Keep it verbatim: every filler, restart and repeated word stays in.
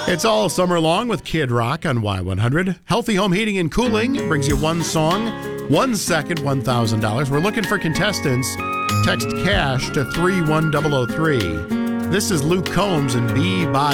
It's all summer long with Kid Rock on Y one hundred. Healthy Home Heating and Cooling brings you one song, one second, one thousand dollars. We're looking for contestants. Text CASH to three one zero zero three. This is Luke Combs and Be By